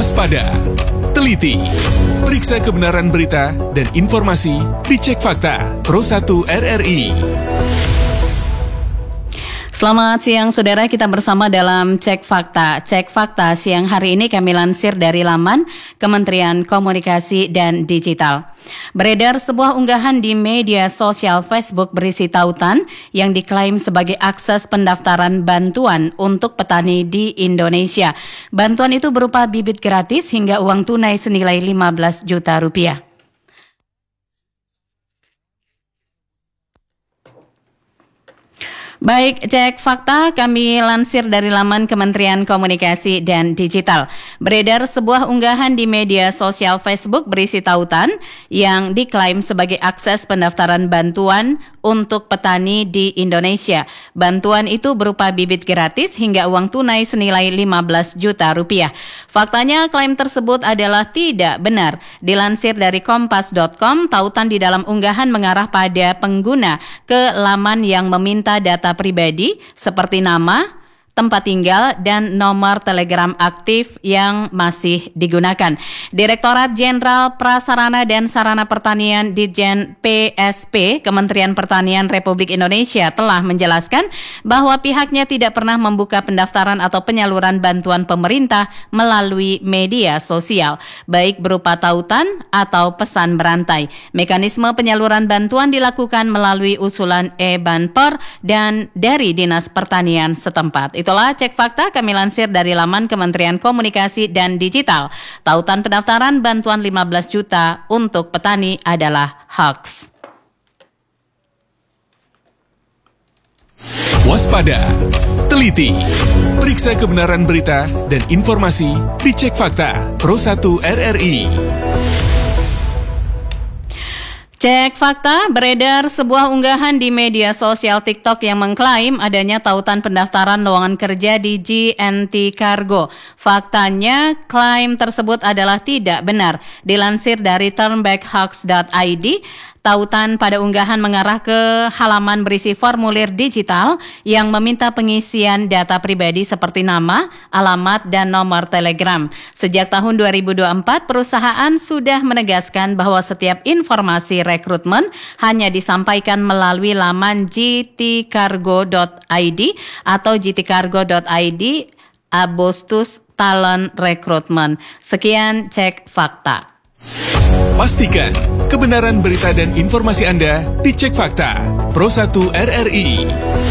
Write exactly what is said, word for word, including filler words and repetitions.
Waspada, teliti, periksa kebenaran berita dan informasi dicek fakta Pro satu R R I. Selamat siang saudara, kita bersama dalam Cek Fakta. Cek Fakta siang hari ini kami lansir dari laman Kementerian Komunikasi dan Digital. Beredar sebuah unggahan di media sosial Facebook berisi tautan yang diklaim sebagai akses pendaftaran bantuan untuk petani di Indonesia. Bantuan itu berupa bibit gratis hingga uang tunai senilai lima belas juta rupiah. Baik, Cek Fakta kami lansir dari laman Kementerian Komunikasi dan Digital. Beredar sebuah unggahan di media sosial Facebook berisi tautan yang diklaim sebagai akses pendaftaran bantuan untuk petani di Indonesia. Bantuan itu berupa bibit gratis hingga uang tunai senilai lima belas juta rupiah. Faktanya klaim tersebut adalah tidak benar. Dilansir dari kompas dot com, tautan di dalam unggahan mengarah pada pengguna ke laman yang meminta data pribadi seperti nama, tempat tinggal, dan nomor telegram aktif yang masih digunakan. Direktorat Jenderal Prasarana dan Sarana Pertanian Ditjen P S P Kementerian Pertanian Republik Indonesia telah menjelaskan bahwa pihaknya tidak pernah membuka pendaftaran atau penyaluran bantuan pemerintah melalui media sosial, baik berupa tautan atau pesan berantai. Mekanisme penyaluran bantuan dilakukan melalui usulan e-Banpor dan dari Dinas Pertanian setempat. Itulah Cek Fakta kami lansir dari laman Kementerian Komunikasi dan Digital. Tautan pendaftaran bantuan lima belas juta untuk petani adalah hoax. Waspada, teliti, periksa kebenaran berita dan informasi dicek fakta Pro satu R R I. Cek Fakta, beredar sebuah unggahan di media sosial TikTok yang mengklaim adanya tautan pendaftaran lowongan kerja di G N T Cargo. Faktanya, klaim tersebut adalah tidak benar. Dilansir dari turnbackhoax dot I D, tautan pada unggahan mengarah ke halaman berisi formulir digital yang meminta pengisian data pribadi seperti nama, alamat, dan nomor telegram. Sejak tahun dua ribu dua puluh empat, perusahaan sudah menegaskan bahwa setiap informasi rekrutmen hanya disampaikan melalui laman g t cargo dot I D atau g t cargo dot I D Agustus Talent Recruitment. Sekian Cek Fakta. Pastikan kebenaran berita dan informasi Anda dicek fakta Pro satu R R I.